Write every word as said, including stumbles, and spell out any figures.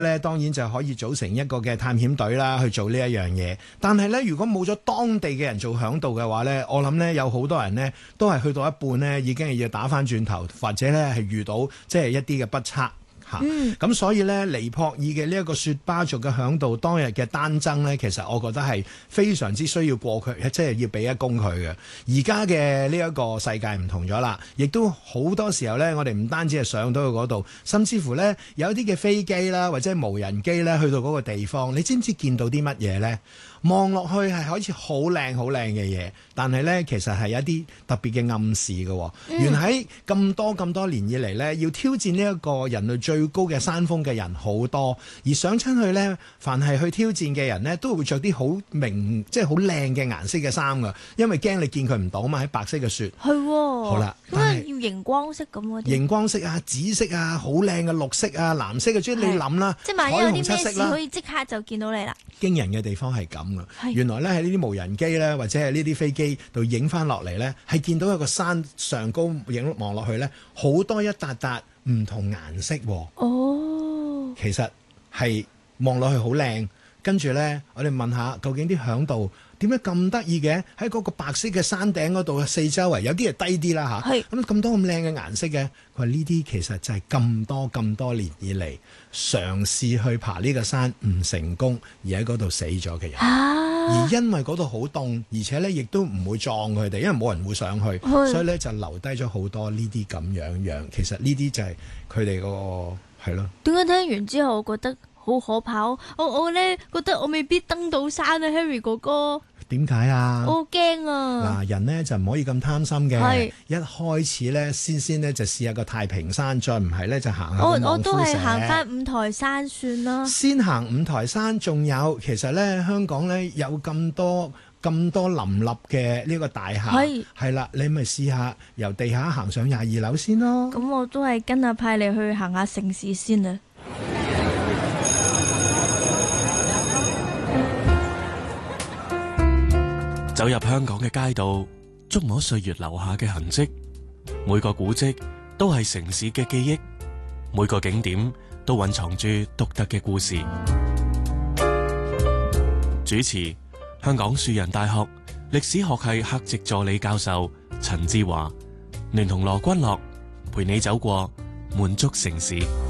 咧當然就可以組成一個嘅探險隊啦，去做呢一樣嘢。但係咧，如果冇咗當地嘅人做響導嘅話咧，我諗咧有好多人咧都係去到一半咧，已經係要打翻轉頭，或者咧係遇到即係一啲嘅不測。咁、嗯、所以咧，尼泊爾嘅呢一個雪巴族嘅響導當日嘅單爭咧，其實我覺得係非常之需要過佢，即係要俾一功佢嘅。而家嘅呢一個世界唔同咗啦，亦都好多時候咧，我哋唔單止係上到去嗰度，甚至乎咧有一啲嘅飛機啦，或者無人機咧去到嗰個地方，你知唔知見到啲乜嘢咧？望落去係好似好靚好靚嘅嘢，但係咧其實係一啲特別嘅暗示嘅。嗯、原喺咁多咁多年以嚟咧，要挑戰呢一個人類最高嘅山峰嘅人好多，而上親去咧，凡係去挑戰嘅人咧，都會着啲好明即係好靚嘅顏色嘅衫㗎，因為驚你見佢唔到嘛，喺白色嘅雪。 係喎。好啦，咁啊要熒光色咁嗰啲。熒光色啊、紫色啊、好靚嘅綠色啊、藍色嘅，即係你諗啦， 即係萬一有啲咩事可以即刻就見到你啦。 驚人嘅地方係咁。原來咧喺呢啲無人機咧，或者係呢啲飛機度影翻落嚟咧，係見到一個山上高影望落去咧，好多一笪笪唔同顏色。 哦， 其實係望落去好靚。跟住咧，我哋問下究竟啲響導點解咁得意嘅？喺嗰個白色嘅山頂嗰度，四周圍有啲係低啲啦嚇。咁咁多咁靚嘅顏色嘅，佢話呢啲其實就係咁多咁多年以嚟嘗試去爬呢個山唔成功，而喺嗰度死咗嘅人。啊、而因為嗰度好凍，而且咧亦都唔會撞佢哋，因為冇人會上去，所以咧就留低咗好多呢啲咁樣樣。其實呢啲就係佢哋嗰個係咯。 點解聽完之後我覺得好可怕？我我咧覺得我未必登到山啊 ，Harry 哥哥。 點解啊？ 我好驚啊！ 嗱，人呢就唔可以咁貪心嘅。一開始咧，先先咧就試下個太平山，再唔係咧就行下望夫石。我我都係行翻五台山算啦。先行五台山，仲有其實咧香港咧有咁多咁多林立嘅呢個大廈，係係啦，你咪試下由地下行上廿二樓先咯。 咁我都係跟阿派你去行下城市先啊。 走入香港嘅街道，觸摸歲月留下嘅痕跡，每個古蹟都係城市嘅記憶，每個景點都蘊藏住獨特嘅故事。主持：香港樹仁大學歷史學系客席助理教授陳志華，聯同羅君樂陪你走過滿足城市。